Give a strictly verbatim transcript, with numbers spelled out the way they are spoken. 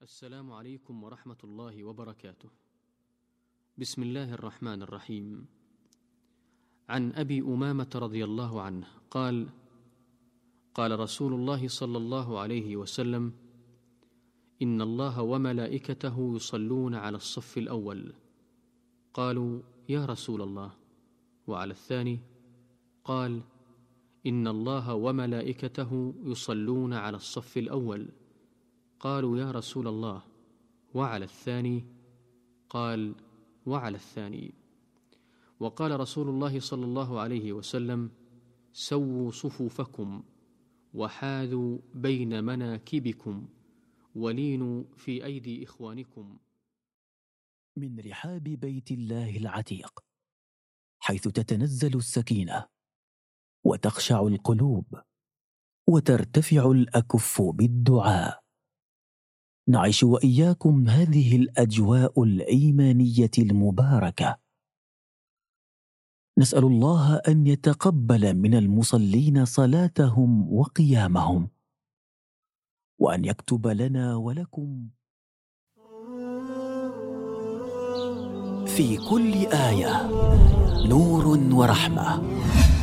السلام عليكم ورحمة الله وبركاته. بسم الله الرحمن الرحيم. عن أبي أمامة رضي الله عنه قال: قال رسول الله صلى الله عليه وسلم: إن الله وملائكته يصلون على الصف الأول. قالوا: يا رسول الله، وعلى الثاني؟ قال: إن الله وملائكته يصلون على الصف الأول. قالوا: يا رسول الله، وعلى الثاني؟ قال: وعلى الثاني. وقال رسول الله صلى الله عليه وسلم: سووا صفوفكم وحاذوا بين مناكبكم ولينوا في أيدي إخوانكم. من رحاب بيت الله العتيق، حيث تتنزل السكينة وتخشع القلوب وترتفع الأكف بالدعاء. نعيش وإياكم هذه الأجواء الإيمانية المباركة. نسأل الله أن يتقبل من المصلين صلاتهم وقيامهم، وأن يكتب لنا ولكم في كل آية نور ورحمة.